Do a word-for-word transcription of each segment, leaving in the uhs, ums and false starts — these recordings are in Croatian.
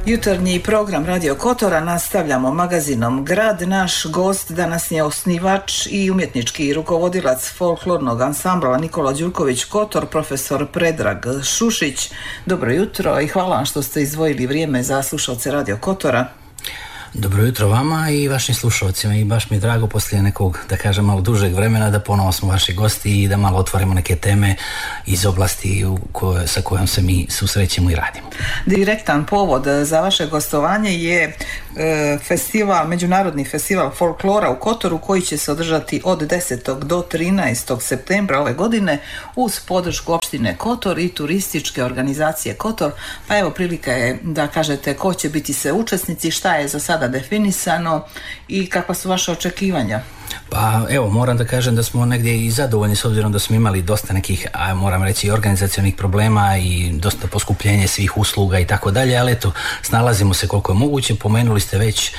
Jutarnji program Radio Kotora nastavljamo magazinom Grad. Naš gost danas je osnivač i umjetnički rukovodilac folklornog ansambla Nikola Đurković Kotor, profesor Predrag Šušić. Dobro jutro i hvala vam što ste izdvojili vrijeme za slušalce Radio Kotora. Dobro jutro vama i vašim slušalcima i baš mi je drago poslije nekog, da kažem, malo dužeg vremena da ponovo smo vaši gosti i da malo otvorimo neke teme iz oblasti u kojoj, sa kojom se mi susrećemo i radimo. Direktan povod za vaše gostovanje je e, festival, Međunarodni festival folklora u Kotoru koji će se održati od desetog do trinaestog septembra ove godine uz podršku opštine Kotor i turističke organizacije Kotor. Pa evo, prilika je da kažete ko će biti sve učesnici, šta je za sada definisano i kakva su vaše očekivanja? Pa evo, moram da kažem da smo negdje i zadovoljni s obzirom da smo imali dosta nekih, a moram reći, organizacionih problema i dosta poskupljenje svih usluga i tako dalje, ali eto, snalazimo se koliko je moguće. Pomenuli ste već e,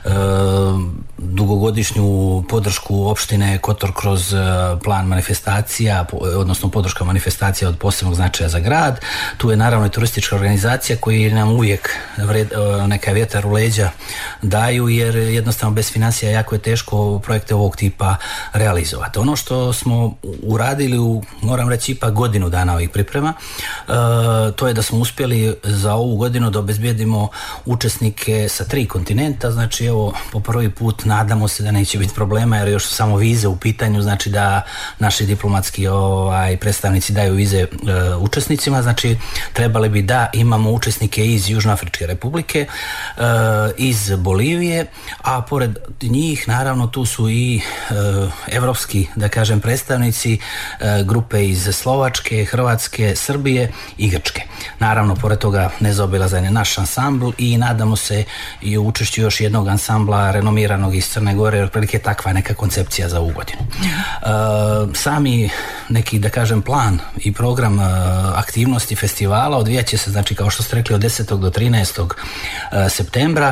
dugogodišnju podršku opštine Kotor kroz e, plan manifestacija, po, odnosno podrška manifestacija od posebnog značaja za grad. Tu je naravno i turistička organizacija koji nam uvijek vred, e, neka vjetar u leđa daju, jer jednostavno bez financija jako je teško projekte ovog tipa realizovati. Ono što smo uradili u, moram reći, ipak godinu dana ovih priprema, e, to je da smo uspjeli za ovu godinu da obezbijedimo učesnike sa tri kontinenta. Znači evo, po prvi put nadamo se da neće biti problema jer još su samo vize u pitanju, znači da naši diplomatski ovaj, predstavnici daju vize e, učesnicima. Znači trebali bi da imamo učesnike iz Južnoafričke republike, e, iz Bolivije, a pored njih naravno tu su i evropski, da kažem, predstavnici, grupe iz Slovačke, Hrvatske, Srbije i Grčke. Naravno, pored toga nezaobilazan je naš ansambl i nadamo se i u učešću još jednog ansambla renomiranog iz Crne Gore, jer otprilike takva je neka koncepcija za ovu godinu. Sami neki, da kažem, plan i program aktivnosti festivala odvijat će se, znači, kao što ste rekli, od desetog do trinaestog septembra.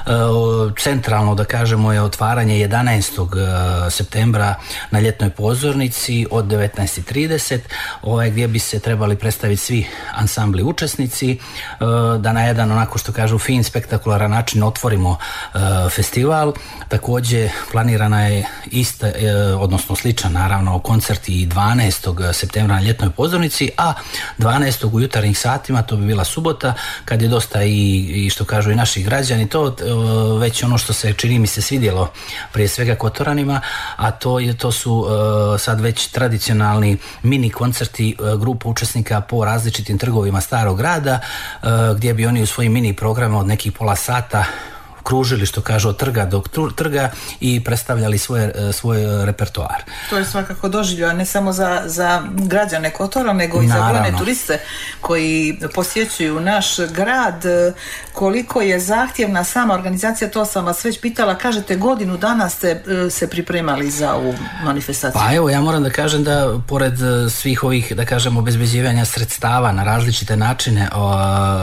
Centralno, da kažemo, je otvaranje jedanaestog septembra na ljetnoj pozornici od devetnaest i trideset, ovaj, gdje bi se trebali predstaviti svi ansambli učesnici, da na jedan, onako što kažu, fin, spektakularan način otvorimo festival. Također planirana je ista, odnosno sličan naravno koncert i dvanaestog septembra na ljetnoj pozornici, a dvanaestog u jutarnjih satima, to bi bila subota, kad je dosta i, i što kažu i naši građani, to već ono što se čini mi se svidjelo prije svega Kotoranima, a to je to su uh, sad već tradicionalni mini koncerti uh, grupa učesnika po različitim trgovima starog grada, uh, gdje bi oni u svojim mini programima od nekih pola sata kružili, što kažu, od trga do trga i predstavljali svoje, svoj repertoar. To je svakako doživljaj ne samo za, za građane Kotora, nego i za brojne turiste koji posjećuju naš grad. Koliko je zahtjevna sama organizacija, to sam vas već pitala. Kažete, godinu dana ste se pripremali za ovu manifestaciju. Pa evo, ja moram da kažem da pored svih ovih, da kažem, obezbeđivanja sredstava na različite načine, o,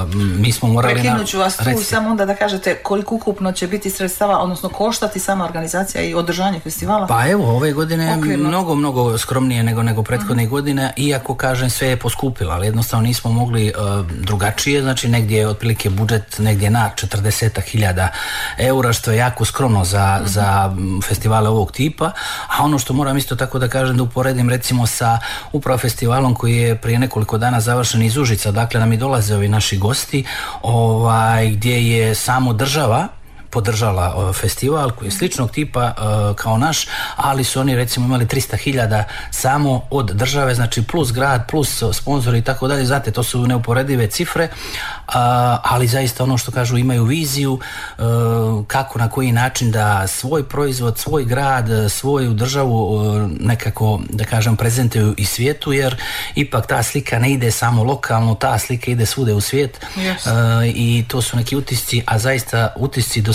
mi smo morali... Prekinut ću vas tu, reci. Samo onda da kažete koliko ukupno će biti sredstava, odnosno koštati sama organizacija i održanje festivala? Pa evo, ove godine je mnogo, mnogo skromnije nego, nego prethodne uh-huh. godine, iako, kažem, sve je poskupilo, ali jednostavno nismo mogli uh, drugačije, znači negdje je otprilike budžet negdje na četrdeset hiljada eura, što je jako skromno za, uh-huh. za festivale ovog tipa, a ono što moram isto tako da kažem, da uporedim recimo sa upravo festivalom koji je prije nekoliko dana završen iz Užica, dakle nam i dolaze ovi naši gosti, ovaj, gdje je samo država podržala festival koji je sličnog tipa uh, kao naš, ali su oni recimo imali tristo hiljada samo od države, znači plus grad, plus sponzori i tako dalje. Znate, to su neuporedive cifre, uh, ali zaista ono što kažu, imaju viziju uh, kako, na koji način da svoj proizvod, svoj grad, svoju državu uh, nekako, da kažem, prezentuju i svijetu, jer ipak ta slika ne ide samo lokalno, ta slika ide svude u svijet. Yes. Uh, i to su neki utisci, a zaista utisci do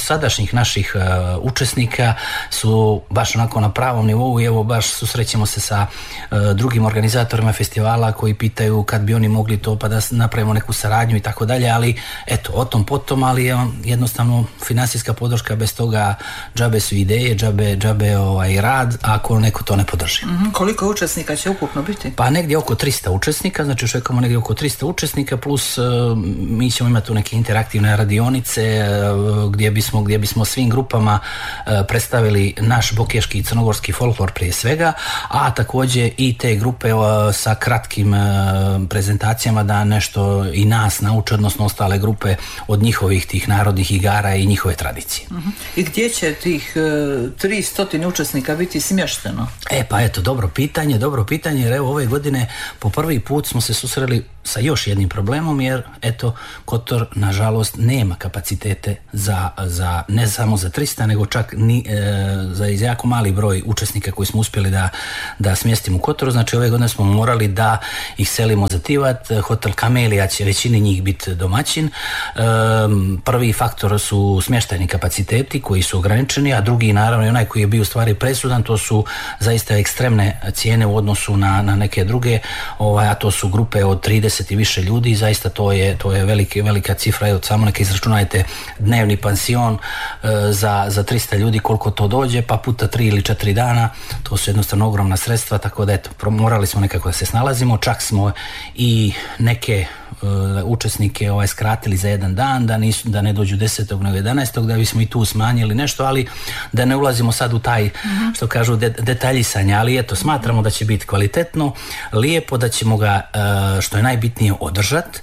dosadašnjih naših uh, učesnika su baš onako na pravom nivou i evo baš susrećemo se sa uh, drugim organizatorima festivala koji pitaju kad bi oni mogli to pa da napravimo neku saradnju i tako dalje, ali eto, o tom potom, ali jednostavno financijska podrška, bez toga džabe su ideje, džabe, džabe ovaj, rad, ako neko to ne podrži. Mm-hmm. Koliko učesnika će ukupno biti? Pa negdje oko tristo učesnika, znači očekujemo negdje oko tristo učesnika, plus uh, mi ćemo imati tu neke interaktivne radionice uh, gdje bismo, gdje bismo svim grupama uh, predstavili naš bokeški i crnogorski folklor prije svega, a također i te grupe uh, sa kratkim uh, prezentacijama da nešto i nas nauče, odnosno ostale grupe od njihovih tih narodnih igara i njihove tradicije. Uh-huh. I gdje će tih uh, tristo učesnika biti smješteno? E pa eto, dobro pitanje, dobro pitanje, jer evo ove godine po prvi put smo se susreli sa još jednim problemom, jer eto, Kotor nažalost nema kapacitete za, za ne samo za tristo, nego čak ni, e, za jako mali broj učesnika koji smo uspjeli da, da smjestimo u Kotoru. Znači ove godine smo morali da ih selimo za Tivat. Hotel Kamelija će većini njih biti domaćin. E, prvi faktor su smještajni kapaciteti koji su ograničeni, a drugi naravno i onaj koji je bio u stvari presudan, to su zaista ekstremne cijene u odnosu na, na neke druge, ovaj, a to su grupe od trideset i više ljudi i zaista to je, to je velike, velika cifra. Evo, samo neka izračunajte dnevni pansion e, za, za tristo ljudi, koliko to dođe, pa puta tri ili četiri dana, to su jednostavno ogromna sredstva, tako da eto, morali smo nekako da se snalazimo, čak smo i neke uh, učesnike ovaj, skratili za jedan dan, da, nisu, da ne dođu desetog nego jedanaestog, da bismo i tu smanjili nešto, ali da ne ulazimo sad u taj, mm-hmm. što kažu, de, detaljisanje, ali eto, smatramo da će biti kvalitetno, lijepo, da ćemo ga, uh, što je najbitnije, održati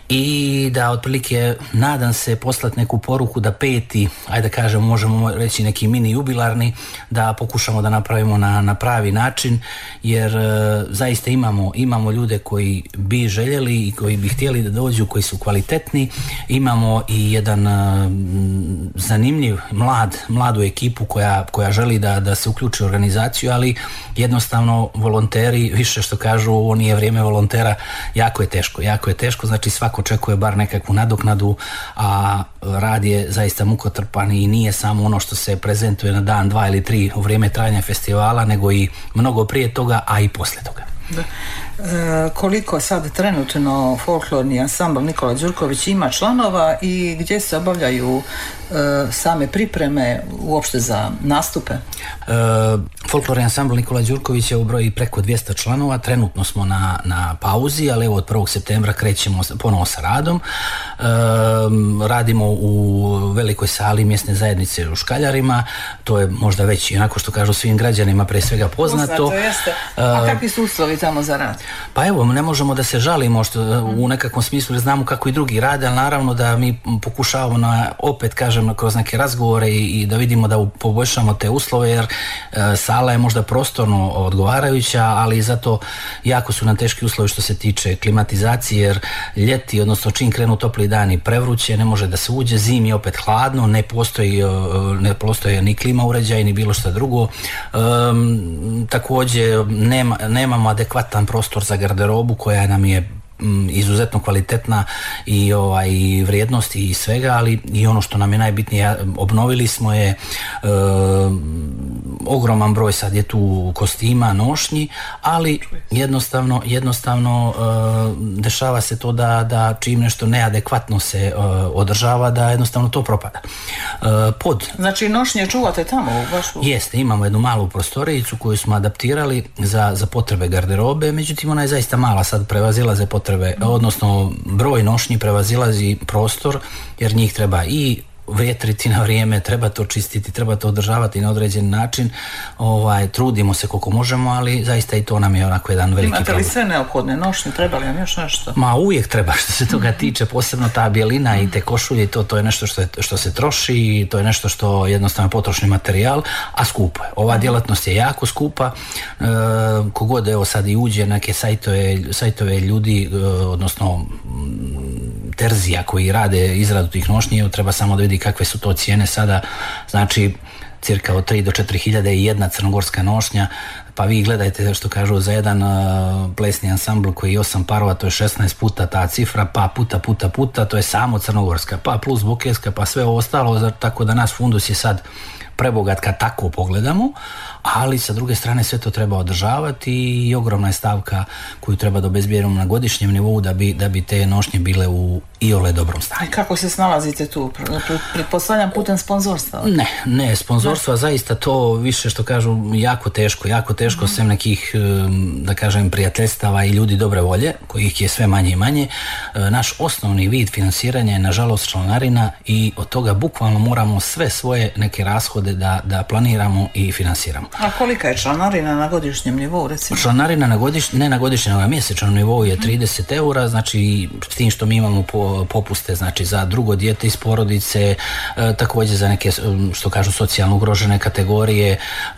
i da otprilike, nadam se, poslati neku poruku da peti, ajde da kažemo, možemo reći neki mini jubilarni, da pokušamo da napravimo na, na pravi način, jer uh, zaista imamo, imamo ljude koji bi željeli i koji bi htjeli da dođu, koji su kvalitetni. Imamo i jedan uh, zanimljiv mlad, mladu ekipu koja, koja želi da, da se uključi u organizaciju, ali jednostavno volonteri, više što kažu, ovo nije vrijeme volontera, jako je teško, jako je teško, znači svako očekuje bar nekakvu nadoknadu, a rad je zaista mukotrpan i nije samo ono što se prezentuje na dan, dva ili tri u vrijeme trajanja festivala, nego i mnogo prije toga, a i poslije toga. Da. E, koliko sad trenutno folklorni ansambl Nikola Đurković ima članova i gdje se obavljaju e, same pripreme uopšte za nastupe? E, folklorni ansambl Nikola Đurković je u broji preko dvjesto članova, trenutno smo na, na pauzi, ali evo od prvog septembra krećemo ponovo sa radom. E, radimo u velikoj sali mjesne zajednice u Škaljarima, to je možda već, onako što kažu, svim građanima pre svega poznato. Poznato jeste. A kakvi su uslovi tamo za rad? Pa evo, ne možemo da se žalimo što, u nekakvom smislu, jer znamo kako i drugi rade, ali naravno da mi pokušavamo na, opet kažem, kroz neke razgovore i, i da vidimo da poboljšamo te uslove, jer e, sala je možda prostorno odgovarajuća, ali zato jako su nam teški uslovi što se tiče klimatizacije, jer ljeti, odnosno čim krenu topli dani, prevruće, ne može da se uđe, zimi je opet hladno, ne postoji, ne postoji ni klima uređaj, ni bilo šta drugo. E, također nema, nemamo adekvatan prostor za garderobu koja nam je m, izuzetno kvalitetna i ovaj, vrijednost i svega, ali i ono što nam je najbitnije, obnovili smo je, e, ogroman broj sad je tu kostima, nošnji, ali jednostavno, jednostavno e, dešava se to da, da čim nešto neadekvatno se e, održava, da jednostavno to propada. E, pod... Znači nošnje čuvate tamo? Baš u... Jeste, imamo jednu malu prostorijicu koju smo adaptirali za, za potrebe garderobe, međutim ona je zaista mala, sad prevazilaze potrebe, odnosno broj nošnji prevazilazi prostor, jer njih treba i vjetriti na vrijeme, treba to čistiti, treba to održavati na određen način. Ovaj, trudimo se koliko možemo, ali zaista i to nam je onako jedan veliki problem. Imate li sve neophodne nošnje, treba li vam još nešto? Ma uvijek treba, što se toga tiče, posebno ta bijelina i te košulje, to, to je nešto što, je, što se troši, to je nešto što je jednostavno potrošni materijal, a skupo je. Ova djelatnost je jako skupa, e, kogod evo sad i uđe neke sajtove, sajtove ljudi, e, odnosno terzija koji rade izradu tih nošnji, treba samo da vidi kakve su to cijene sada, znači cirka od tri do četiri hiljade i jedna crnogorska nošnja, pa vi gledajte što kažu za jedan uh, plesni ansambl koji je osam parova, to je šesnaest puta ta cifra, pa puta puta puta, to je samo crnogorska, pa plus bokeska, pa sve ovo ostalo, tako da nas fundus je sad prebogat kad tako pogledamo, ali sa druge strane sve to treba održavati i ogromna je stavka koju treba da obezbijedimo na godišnjem nivou da bi, da bi te nošnje bile u iole dobrom stanju. I kako se snalazite tu? Pretpostavljam putem sponzorstva? Ne, ne, sponzorstva ne. Zaista to više što kažu jako teško, jako teško, mm-hmm. sem nekih, da kažem, prijateljstava i ljudi dobre volje, kojih je sve manje i manje. Naš osnovni vid finansiranja je nažalost članarina i od toga bukvalno moramo sve svoje neke rashode da, da planiramo i finansiramo. A kolika je članarina na godišnjem nivou, recimo? Članarina na godišnjem, ne na godišnjem, nego na mjesečnom nivou je trideset eura, znači s tim što mi imamo po, popuste, znači za drugo dijete iz porodice, e, također za neke, što kažu, socijalno ugrožene kategorije, e,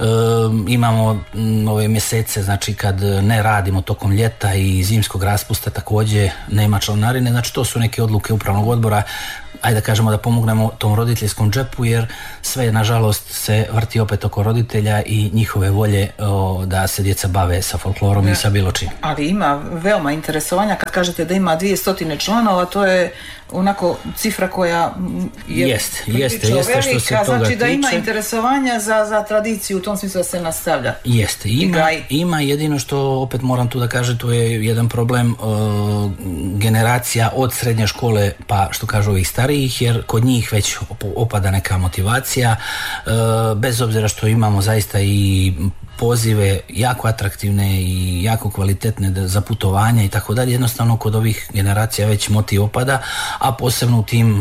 imamo m, ove mjesece, znači kad ne radimo tokom ljeta i zimskog raspusta, također nema članarine, znači to su neke odluke upravnog odbora, ajde da kažemo da pomognemo tom roditeljskom džepu, jer sve nažalost se vrti opet oko roditelja i njihove volje o, da se djeca bave sa folklorom, ja, i sa bilo čim. Ali ima veoma interesovanja kad kažete da ima dvjesto članova, to je onako cifra koja je jest, jeste, jeste velika, što se toga znači da tiče. Ima interesovanja za, za tradiciju u tom smislu da se nastavlja. Jeste, ima, ima jedino što opet moram tu da kažem, to je jedan problem uh, generacija od srednje škole pa što kažu ovih starijih, jer kod njih već opada neka motivacija, uh, bez obzira što imamo zaista i pozive jako atraktivne i jako kvalitetne za putovanja i tako dalje, jednostavno kod ovih generacija već motiv opada, a posebno u tim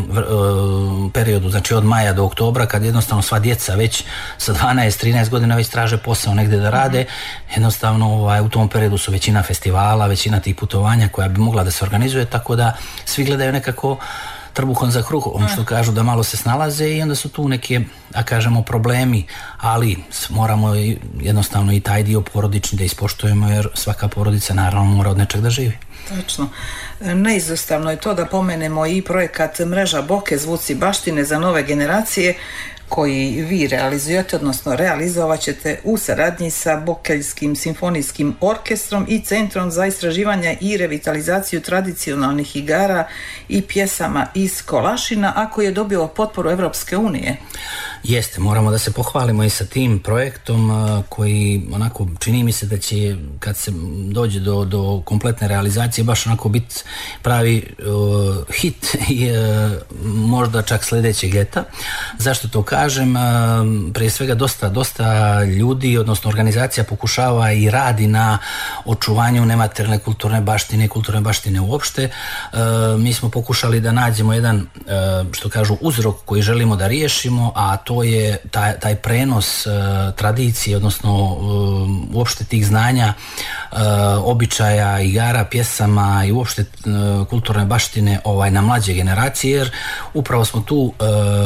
uh, periodu, znači od maja do oktobra, kad jednostavno sva djeca već sa dvanaest trinaest godina već traže posao negdje da rade, jednostavno ovaj, u tom periodu su većina festivala, većina tih putovanja koja bi mogla da se organizuje, tako da svi gledaju nekako trbuhom za kruhom, što kažu, da malo se snalaze i onda su tu neke, a kažemo, problemi, ali moramo jednostavno i taj dio porodični da ispoštujemo, jer svaka porodica naravno mora od nečeg da živi. Točno. Neizostavno je to da pomenemo i projekat Mreža Boke, zvuci baštine za nove generacije, koji vi realizujete, odnosno realizovat ćete u saradnji sa Bokeljskim simfonijskim orkestrom i Centrom za istraživanje i revitalizaciju tradicionalnih igara i pjesama iz Kolašina, a koji je dobio potporu Evropske unije. Jeste, moramo da se pohvalimo i sa tim projektom koji onako čini mi se da će kad se dođe do, do kompletne realizacije baš onako biti pravi uh, hit i uh, možda čak sljedećeg ljeta. Zašto to kažem? Uh, prije svega dosta, dosta ljudi, odnosno organizacija pokušava i radi na očuvanju nematerijalne kulturne baštine i kulturne baštine uopšte. Uh, mi smo pokušali da nađemo jedan, uh, što kažu, uzrok koji želimo da riješimo, a to to je taj, taj prenos uh, tradicije, odnosno uh, uopšte tih znanja, uh, običaja, igara, pjesama i uopšte uh, kulturne baštine ovaj, na mlađe generacije, jer upravo smo tu uh,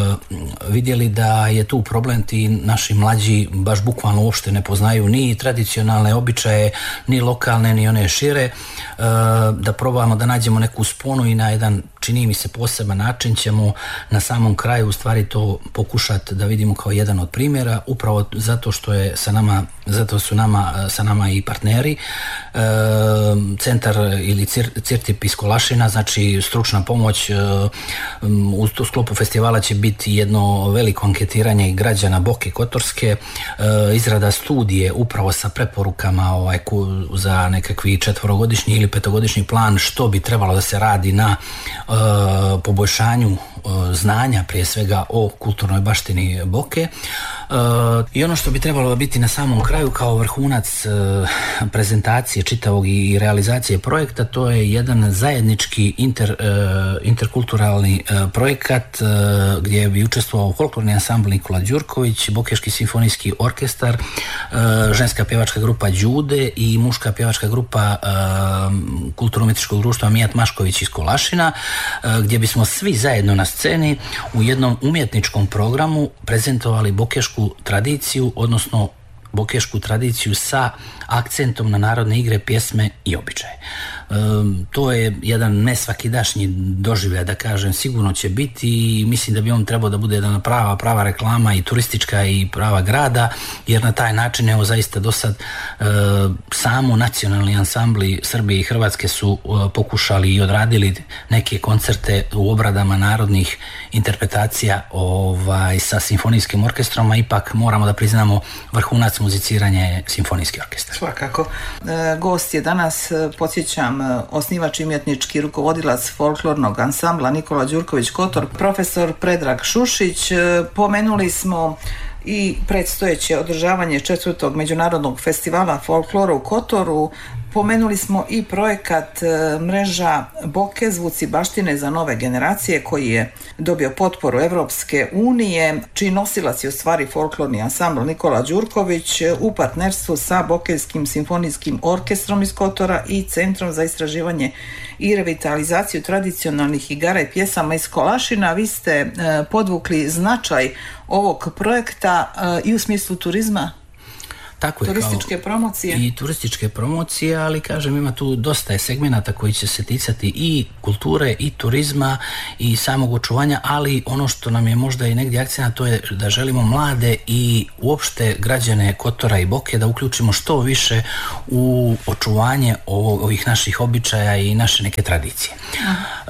vidjeli da je tu problem, ti naši mlađi baš bukvalno uopšte ne poznaju ni tradicionalne običaje, ni lokalne, ni one šire, uh, da probamo da nađemo neku sponu i na jedan, čini mi se, poseban način ćemo na samom kraju u stvari to pokušati da vidimo kao jedan od primjera, upravo zato što je sa nama, zato su nama, sa nama i partneri, e, centar ili cir, Cirtip iz Kolašina, znači stručna pomoć. E, u sklopu festivala će biti jedno veliko anketiranje građana Boke Kotorske, e, izrada studije upravo sa preporukama ovaj, ku, za nekakvi četvorogodišnji ili petogodišnji plan što bi trebalo da se radi na e, poboljšanju e, znanja prije svega o kulturnoj baštini Boke. Uh, i ono što bi trebalo biti na samom kraju kao vrhunac uh, prezentacije čitavog i realizacije projekta, to je jedan zajednički inter, uh, interkulturalni uh, projekat uh, gdje bi učestvovao folklorni ansambl Nikola Đurković, Bokeški simfonijski orkestar, uh, ženska pjevačka grupa Đude i muška pjevačka grupa uh, kulturno-umjetničkog društva Mijat Mašković iz Kolašina, uh, gdje bismo svi zajedno na sceni u jednom umjetničkom programu prezentovali bokešku tradiciju, odnosno bokešku tradiciju sa akcentom na narodne igre, pjesme i običaje. Um, to je jedan nesvakidašnji doživljaj, da kažem, sigurno će biti i mislim da bi on trebao da bude jedna prava, prava reklama i turistička i prava grada, jer na taj način, evo, zaista do sad uh, samo nacionalni ansambli Srbije i Hrvatske su uh, pokušali i odradili neke koncerte u obradama narodnih interpretacija ovaj, sa simfonijskim orkestrom, a ipak moramo da priznamo vrhunac muziciranja je simfonijski orkestar. Svakako. E, gost je danas, podsjećam, osnivač i umjetnički rukovodilac folklornog ansambla Nikola Đurković Kotor, profesor Predrag Šušić. E, pomenuli smo i predstojeće održavanje četvrtog međunarodnog festivala folklora u Kotoru. Pomenuli smo i projekat e, mreža Boke, zvuci baštine za nove generacije, koji je dobio potporu Evropske unije, čiji nosilac je u stvari folklorni ansambl Nikola Đurković u partnerstvu sa Bokejskim simfonijskim orkestrom iz Kotora i Centrom za istraživanje i revitalizaciju tradicionalnih igara i pjesama iz Kolašina. Vi ste e, podvukli značaj ovog projekta e, i u smislu turizma. Tako je, turističke kao promocije. I turističke promocije, ali kažem, ima tu dosta je segmenata koji će se ticati i kulture i turizma i samog očuvanja, ali ono što nam je možda i negdje akcija, to je da želimo mlade i uopšte građane Kotora i Boke da uključimo što više u očuvanje ovog, ovih naših običaja i naše neke tradicije. E,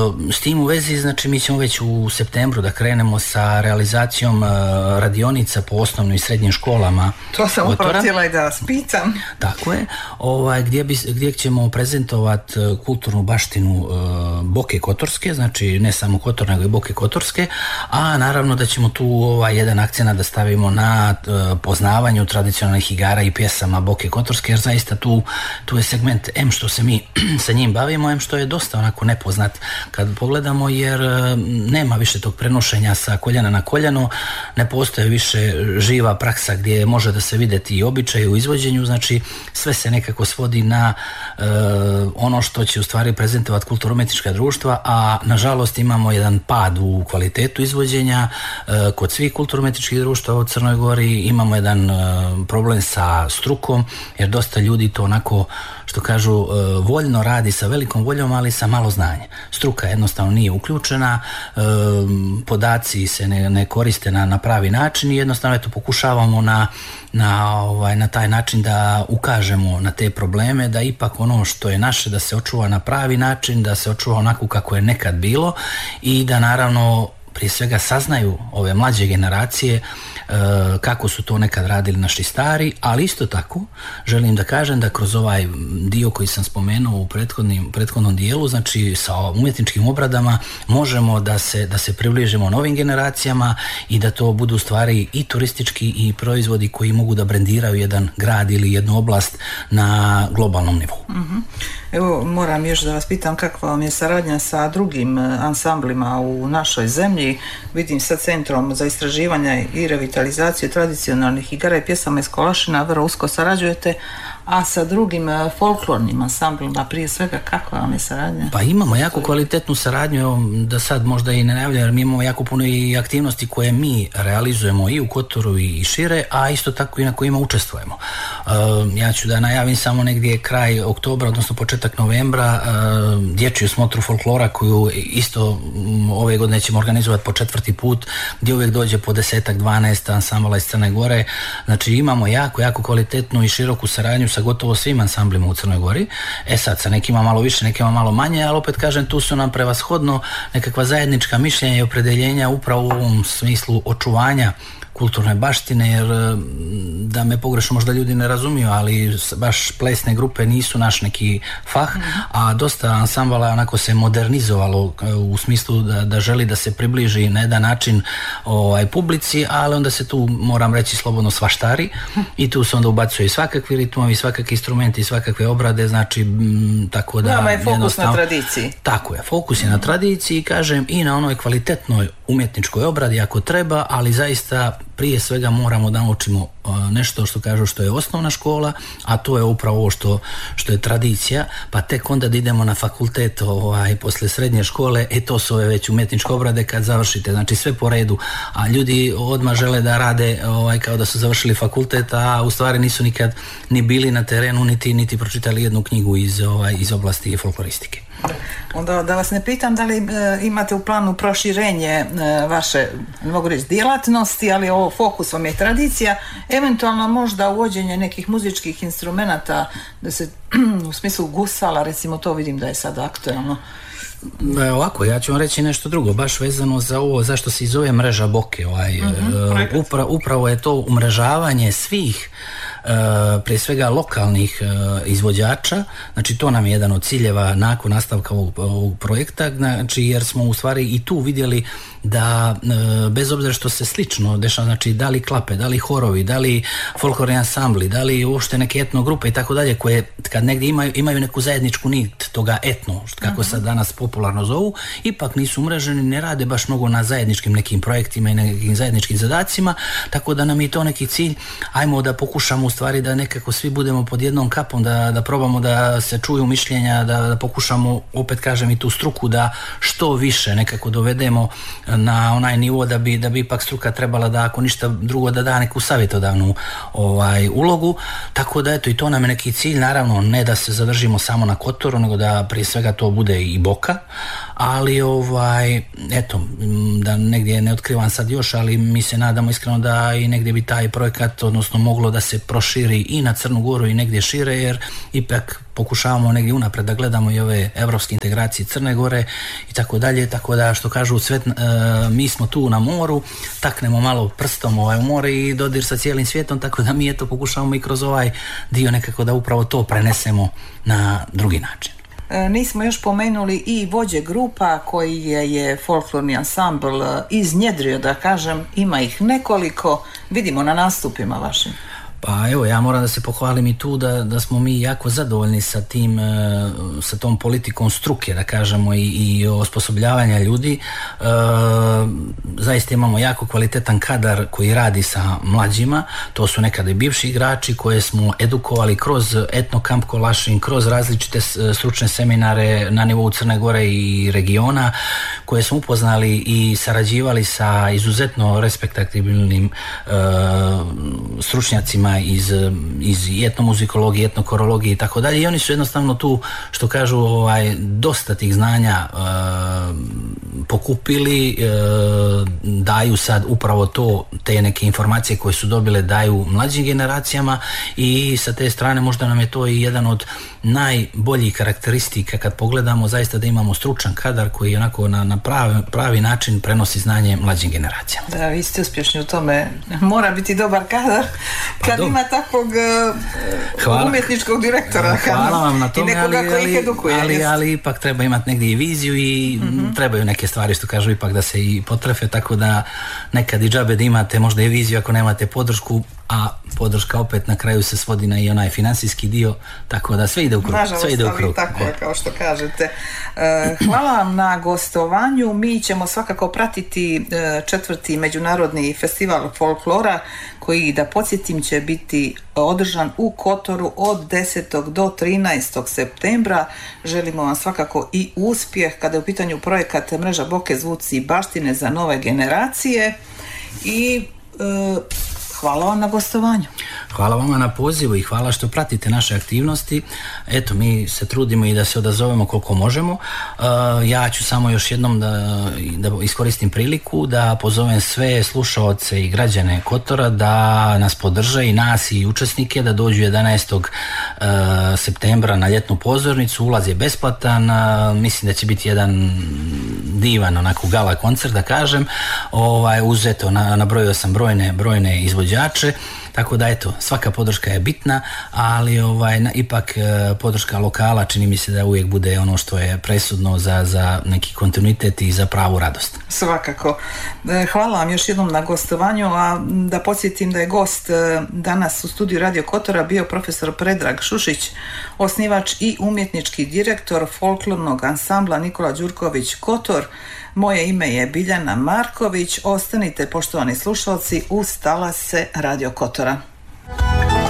s tim u vezi, znači, mi ćemo već u septembru da krenemo sa realizacijom radionica po osnovnim i srednjim školama. To sam upravo htjela i da vas pitam. Tako je, ovaj, gdje, bi, gdje ćemo prezentovati kulturnu baštinu uh, Boke Kotorske, znači ne samo Kotor, nego i Boke Kotorske, a naravno da ćemo tu ovaj, jedan akcent da stavimo na uh, poznavanju tradicionalnih igara i pjesama Boke Kotorske, jer zaista tu, tu je segment em što se mi sa njim bavimo, em što je dosta onako nepoznat kad pogledamo, jer uh, nema više tog prenošenja sa koljena na koljeno, ne postoje više živa praksa gdje može da se vide i običaje u izvođenju, znači sve se nekako svodi na e, ono što će u stvari prezentovati kulturno-umjetnička društva, a nažalost imamo jedan pad u kvalitetu izvođenja e, kod svih kulturno-umjetničkih društva u Crnoj Gori, imamo jedan e, problem sa strukom, jer dosta ljudi to onako, što kažu, e, voljno radi sa velikom voljom, ali sa malo znanja. Struka jednostavno nije uključena, e, podaci se ne, ne koriste na, na pravi način i jednostavno eto pokušavamo na na, ovaj, na taj način da ukažemo na te probleme, da ipak ono što je naše da se očuva na pravi način, da se očuva onako kako je nekad bilo i da naravno prije svega saznaju ove mlađe generacije e, kako su to nekad radili naši stari, ali isto tako želim da kažem da kroz ovaj dio koji sam spomenuo u prethodnim, prethodnom dijelu, znači sa umjetničkim obradama možemo da se, da se približimo novim generacijama i da to budu stvari i turistički i proizvodi koji mogu da brendiraju jedan grad ili jednu oblast na globalnom nivou. Mm-hmm. Evo, moram još da vas pitam kakva vam je saradnja sa drugim ansamblima u našoj zemlji. Vidim sa Centrom za istraživanje i revitalizaciju tradicionalnih igara i pjesama iz Kolašina vrlo usko sarađujete, a sa drugim folklornim ansamblima prije svega kakva vam je saradnja? Pa imamo jako kvalitetnu saradnju, da sad možda i ne najavljam, jer mi imamo jako puno i aktivnosti koje mi realizujemo i u Kotoru i šire, a isto tako i na kojima učestvujemo. Uh, ja ću da najavim samo negdje kraj oktobra, odnosno početak novembra, uh, dječju smotru folklora koju isto um, ove godine ćemo organizovati po četvrti put, gdje uvijek dođe po desetak, dvanaest ansambala iz Crne Gore. Znači imamo jako, jako kvalitetnu i široku saradnju sa gotovo svim ansamblima u Crnoj Gori. E sad, sa nekima malo više, nekima malo manje, ali opet kažem, tu su nam prevashodno nekakva zajednička mišljenja i opredeljenja upravo u ovom smislu očuvanja kulturne baštine, jer da me pogrešno možda ljudi ne razumiju, ali baš plesne grupe nisu naš neki fah, a dosta ansambala onako se modernizovalo u smislu da, da želi da se približi na jedan način ovaj, publici, ali onda se tu, moram reći slobodno, svaštari i tu se onda ubacuje i svakakvi ritmovi, svakakvi instrumenti, svakakve obrade, znači m, tako da... Nama je fokus na tradiciji. Tako je, fokus je na tradiciji, kažem, i na onoj kvalitetnoj umjetničkoj obradi ako treba, ali zaista prije svega moramo da naučimo nešto što kažu što je osnovna škola, a to je upravo ovo što, što je tradicija, pa tek onda da idemo na fakultet ovaj, posle srednje škole, e to su ove već umjetničke obrade kad završite, znači sve po redu, a ljudi odmah žele da rade ovaj, kao da su završili fakultet, a u stvari nisu nikad ni bili na terenu, niti, niti pročitali jednu knjigu iz, ovaj, iz oblasti folkloristike. Onda da vas ne pitam da li e, imate u planu proširenje e, vaše, ne mogu reći djelatnosti, ali ovo fokus vam je tradicija, eventualno možda uvođenje nekih muzičkih instrumenata, da se u smislu gusala, recimo, to vidim da je sad aktualno. E, ovako, ja ću vam reći nešto drugo, baš vezano za ovo, zašto se i zove mreža Boke. Ovaj, uh-huh, e, upra, upravo je to umrežavanje svih, e, prije svega lokalnih e, izvođača, znači to nam je jedan od ciljeva nakon nastavka ovog, ovog projekta, znači jer smo u stvari i tu vidjeli da e, bez obzira što se slično dešava, znači da li klape, da li horovi, da li folklorni ansambli, da li uopšte neke etno grupe i tako dalje, koje kad negdje imaju, imaju neku zajedničku nit toga etno, kako se danas popularno zovu, ipak nisu umreženi, ne rade baš mnogo na zajedničkim nekim projektima i nekim zajedničkim zadacima, tako da nam je to neki cilj, ajmo da pokušamo u stvari da nekako svi budemo pod jednom kapom, da, da probamo da se čuju mišljenja, da, da pokušamo, opet kažem, i tu struku da što više nekako dovedemo na onaj nivo da bi, da bi ipak struka trebala da, ako ništa drugo, da da neku savjetodavnu ovaj, ulogu, tako da eto i to nam je neki cilj, naravno ne da se zadržimo samo na Kotoru, nego da prije svega to bude i Boka, ali ovaj, eto, da negdje ne otkrivam sad još, ali mi se nadamo iskreno da i negdje bi taj projekat, odnosno moglo da se proširi i na Crnu Goru i negdje šire, jer ipak pokušavamo negdje unapred da gledamo i ove evropske integracije Crne Gore i tako dalje, tako da što kažu svet, e, mi smo tu na moru, taknemo malo prstom ovaj, u more i dodir sa cijelim svijetom, tako da mi eto pokušavamo i kroz ovaj dio nekako da upravo to prenesemo na drugi način. Nismo još pomenuli i vođe grupa koji je, je folklorni ansambl iznjedrio, da kažem, ima ih nekoliko, vidimo na nastupima vašim. Pa evo, ja moram da se pohvalim i tu da, da smo mi jako zadovoljni sa tim, sa tom politikom struke, da kažemo, i, i osposobljavanja ljudi. E, zaista imamo jako kvalitetan kadar koji radi sa mlađima, to su nekada i bivši igrači koje smo edukovali kroz Etno Kamp Kolašin, kroz različite stručne seminare na nivou Crne Gore i regiona, koje smo upoznali i sarađivali sa izuzetno respektabilnim e, stručnjacima iz, iz etnomuzikologije, etnokorologije i tako dalje, i oni su jednostavno tu, što kažu, ovaj, dosta tih znanja e, pokupili, e, daju sad upravo to, te neke informacije koje su dobile daju mlađim generacijama, i sa te strane možda nam je to i jedan od najboljih karakteristika kad pogledamo zaista da imamo stručan kadar koji onako na, na pravi, pravi način prenosi znanje mlađim generacijama. Da, vi ste uspješni u tome, mora biti dobar kadar kad pa ima takvog uh, umjetničkog direktora. Hvala vam na tome, ali, ali, edukuje, ali, ali ipak treba imati negdje i viziju i mm-hmm. trebaju neke stvari što kažu ipak da se i potrefe, tako da nekad i džabe da imate možda i viziju ako nemate podršku, a podrška opet na kraju se svodi na i onaj financijski dio, tako da sve ide u krug. Nažalost, sve ide u krug. Tako je, kao što kažete. Hvala vam na gostovanju. Mi ćemo svakako pratiti četvrti međunarodni festival folklora koji, da podsjetim, će biti održan u Kotoru od desetog do trinaestog septembra. Želimo vam svakako i uspjeh kada je u pitanju projekat Mreža Boke, zvuci i baštine za nove generacije, i e, hvala vam na gostovanju. Hvala vama na pozivu i hvala što pratite naše aktivnosti. Eto, mi se trudimo i da se odazovemo koliko možemo. Uh, ja ću samo još jednom da, da iskoristim priliku da pozovem sve slušaoce i građane Kotora da nas podrže, i nas i učesnike, da dođu jedanaestog septembra na ljetnu pozornicu. Ulaz je besplatan. Uh, mislim da će biti jedan divan onako gala koncert, da kažem. Ovaj, uzeto, na, nabrojio sam brojne, brojne izvođače. Tako da eto, svaka podrška je bitna, ali ovaj, na, ipak e, podrška lokala čini mi se da uvijek bude ono što je presudno za, za neki kontinuitet i za pravu radost. Svakako. E, hvala vam još jednom na gostovanju, a da podsjetim da je gost e, danas u studiju Radio Kotora bio profesor Predrag Šušić, osnivač i umjetnički direktor folklornog ansambla Nikola Đurković Kotor. Moje ime je Biljana Marković. Ostanite, poštovani slušalci, uz talase Radio Kotora.